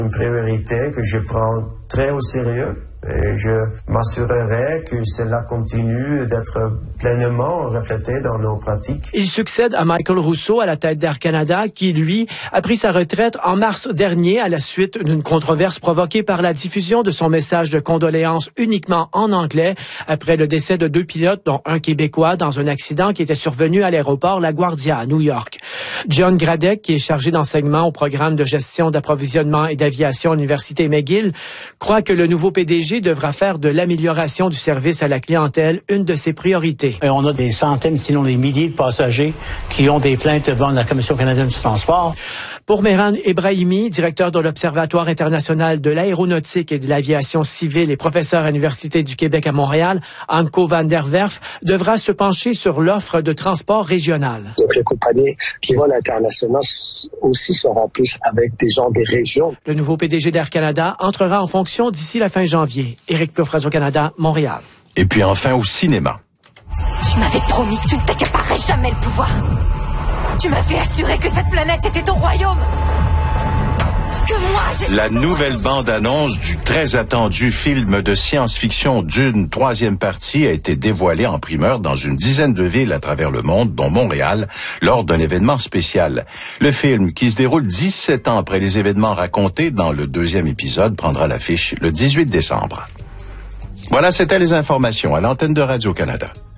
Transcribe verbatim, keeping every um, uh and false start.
une priorité que je prends très au sérieux. Et je m'assurerai que cela continue d'être pleinement reflété dans nos pratiques. Il succède à Michael Rousseau à la tête d'Air Canada, qui, lui, a pris sa retraite en mars dernier à la suite d'une controverse provoquée par la diffusion de son message de condoléances uniquement en anglais après le décès de deux pilotes, dont un Québécois, dans un accident qui était survenu à l'aéroport LaGuardia à New York. John Gradek, qui est chargé d'enseignement au programme de gestion d'approvisionnement et d'aviation à l'Université McGill, croit que le nouveau P D G devra faire de l'amélioration du service à la clientèle une de ses priorités. Et on a des centaines, sinon des milliers de passagers qui ont des plaintes devant la Commission canadienne du transport. Pour Mehran Ebrahimi, directeur de l'Observatoire international de l'aéronautique et de l'aviation civile et professeur à l'Université du Québec à Montréal, Anko van der Werf devra se pencher sur l'offre de transport régional. Donc les compagnies qui vont à l'international aussi se remplissent avec des gens des régions. Le nouveau P D G d'Air Canada entrera en fonction d'ici la fin janvier. Éric Plouffe, Radio-Canada, Montréal. Et puis enfin au cinéma. Tu m'avais promis que tu ne t'accaparerais jamais le pouvoir. Tu m'avais assuré que cette planète était ton royaume. Que moi, j'ai... La nouvelle bande-annonce du très attendu film de science-fiction Dune, troisième partie, a été dévoilée en primeur dans une dizaine de villes à travers le monde, dont Montréal, lors d'un événement spécial. Le film, qui se déroule dix-sept ans après les événements racontés dans le deuxième épisode, prendra l'affiche le dix-huit décembre. Voilà, c'était les informations à l'antenne de Radio-Canada.